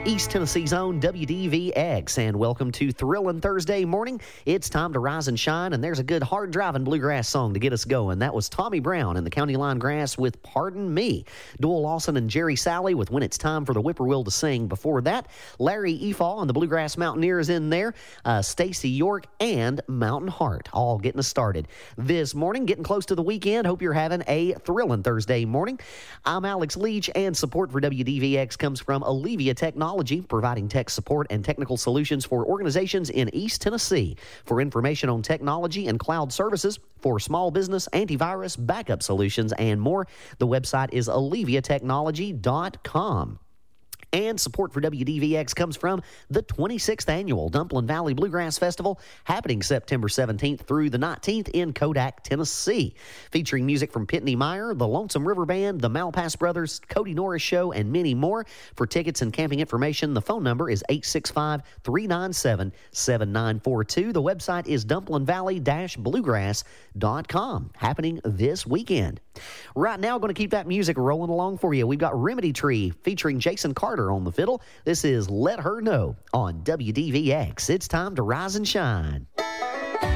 East Tennessee's own WDVX, and welcome to Thrillin' Thursday morning. It's time to rise and shine, and there's a good hard-driving bluegrass song to get us going. That was Tommy Brown and the County Line Grass with Pardon Me. Doyle Lawson and Jerry Salley with When It's Time for the Whippoorwill to Sing. Before that, Larry Efall and the Bluegrass Mountaineers in there, Stacy York and Mountain Heart, all getting us started. This morning, getting close to the weekend. Hope you're having a Thrillin' Thursday morning. I'm Alex Leach, and support for WDVX comes from Allevia Technology, providing tech support and technical solutions for organizations in East Tennessee. For information on technology and cloud services, for small business, antivirus, backup solutions, and more, the website is alleviatechnology.com. And support for WDVX comes from the 26th Annual Dumpling Valley Bluegrass Festival, happening September 17th through the 19th in Kodak, Tennessee. Featuring music from Pitney Meyer, the Lonesome River Band, the Malpass Brothers, Cody Norris Show, and many more. For tickets and camping information, the phone number is 865-397-7942. The website is dumplingvalley-bluegrass.com. Happening this weekend. Right now, going to keep that music rolling along for you. We've got Remedy Tree featuring Jason Carter on the fiddle. This is Let Her Know on WDVX. It's time to rise and shine.